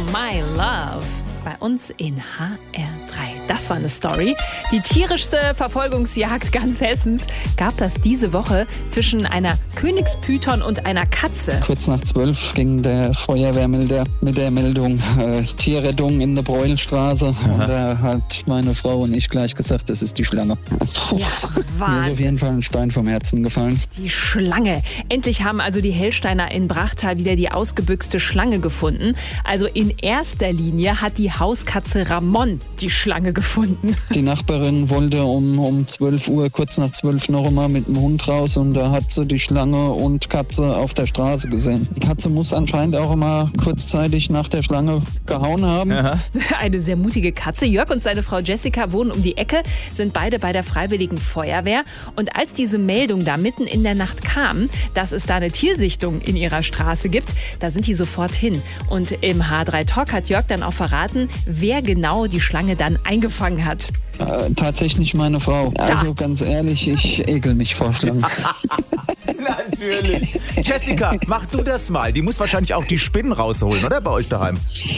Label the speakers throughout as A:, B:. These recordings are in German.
A: My Love bei uns in HR3. Das war eine Story. Die tierischste Verfolgungsjagd ganz Hessens gab es diese Woche zwischen einer Königspython und einer Katze.
B: Kurz nach 12 ging der Feuerwehrmelder mit der Meldung Tierrettung in der Bräuelstraße. Und da hat meine Frau und ich gleich gesagt, das ist die Schlange.
A: Ja,
B: mir ist auf jeden Fall ein Stein vom Herzen gefallen.
A: Die Schlange. Endlich haben also die Hellsteiner in Brachtal wieder die ausgebüxte Schlange gefunden. Also in erster Linie hat die Hauskatze Ramon die Schlange gefunden.
B: Die Nachbarin wollte um 12 Uhr, kurz nach 12 noch einmal mit dem Hund raus und da hat sie die Schlange und Katze auf der Straße gesehen. Die Katze muss anscheinend auch immer kurzzeitig nach der Schlange gehauen haben.
A: Aha. Eine sehr mutige Katze. Jörg und seine Frau Jessica wohnen um die Ecke, sind beide bei der Freiwilligen Feuerwehr. Und als diese Meldung da mitten in der Nacht kam, dass es da eine Tiersichtung in ihrer Straße gibt, da sind die sofort hin. Und im H3 Talk hat Jörg dann auch verraten, wer genau die Schlange dann eingefangen hat.
B: Tatsächlich meine Frau. Also ganz ehrlich, ich ekel mich vor Schlangen.
C: Natürlich. Jessica, mach du das mal. Die muss wahrscheinlich auch die Spinnen rausholen, oder? Bei euch daheim.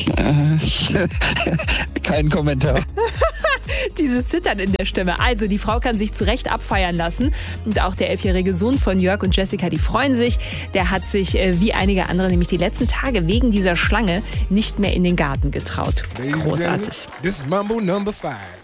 B: Kein Kommentar.
A: Dieses Zittern in der Stimme. Also, die Frau kann sich zu Recht abfeiern lassen. Und auch der 11-jährige Sohn von Jörg und Jessica, die freuen sich. Der hat sich, wie einige andere, nämlich die letzten Tage wegen dieser Schlange nicht mehr in den Garten getraut. Großartig.
D: This is Mambo number 5.